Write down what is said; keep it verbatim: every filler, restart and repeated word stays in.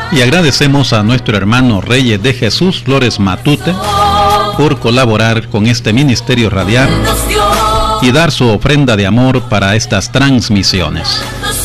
Y agradecemos a nuestro hermano Reyes de Jesús Flores Matute por colaborar con este ministerio radial y dar su ofrenda de amor para estas transmisiones.